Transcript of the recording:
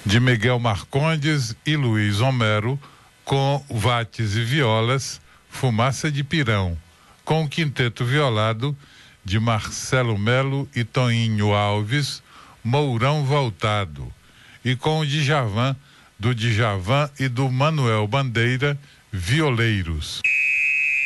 de Miguel Marcondes e Luiz Homero, com vates e violas, Fumaça de Pirão, com o quinteto violado de Marcelo Melo e Toninho Alves, Mourão Voltado, e com o Djavan, do Djavan e do Manuel Bandeira, Violeiros.